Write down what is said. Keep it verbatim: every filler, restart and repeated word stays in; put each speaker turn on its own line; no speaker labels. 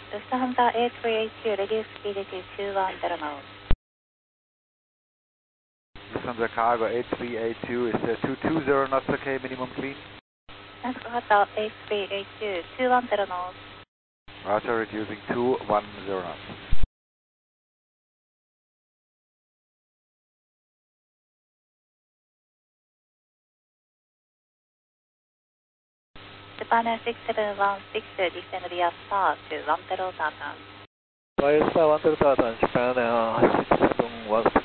Lufthansa A three eight two, reduce speed to two one zero knots.
Lufthansa Cargo A three eight two is uh, two two zero knots, okay, minimum clean.
Transport Hotel A three eight two, two one zero knots.
Roger, reducing two one zero knots.
Japan Air six seven one six, descend via star to one zero Tatan.
Via star one zero Tatan, Japan Air six seven one six.